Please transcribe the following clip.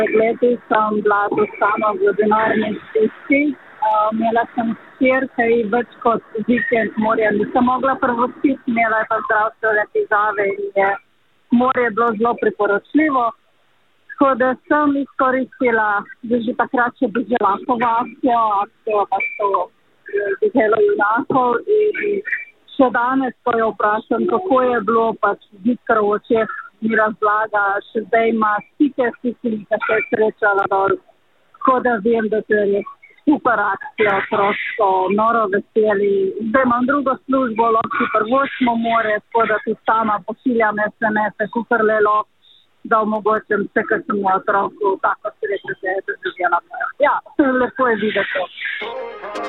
Letos sem bila tu sama v denarni stiski. Imela sem hčerko in več kot vikend morja nisem mogla prvostiti, imela je pa zdravstvene težave in je morje bilo zelo priporočljivo. Tako da sem izkoristila, da že takrat še bežala po akcijo pa to Deželo junakov in še danes, ko jo vprašam, kako je bilo, pač Viktor v očeh mi razlaga, še zdaj ima stike s tistimi, ki se je srečala dol. Tako da vem, da to je res super akcija, prosto, noro veseli. Zdaj imam drugo službo, lahko prvočimo more, tako da tudi sama pošiljam SMS-e, kukor le lahko, da omogočim vse, kar sem v otroku, tako srečo se je doživela. Ja, lepo je videti.